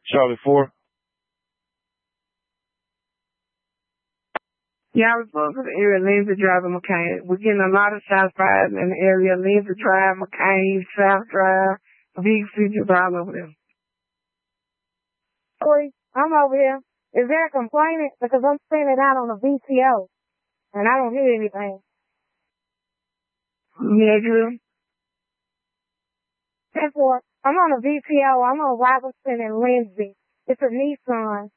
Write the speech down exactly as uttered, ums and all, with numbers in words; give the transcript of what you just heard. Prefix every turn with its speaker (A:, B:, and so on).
A: Charlie four.
B: Y'all report for the area, Lindsay Drive and McCain. We're getting a lot of shots fired in the area, Lindsay Drive, McCain, South Drive, big features all over there.
C: Corey, I'm over here. Is there a complainant? Because I'm sending it out on the V T O, and I don't hear anything.
B: Yeah, Drew.
C: Therefore, I'm on the V T O. I'm on Robinson and Lindsay. It's a Nissan.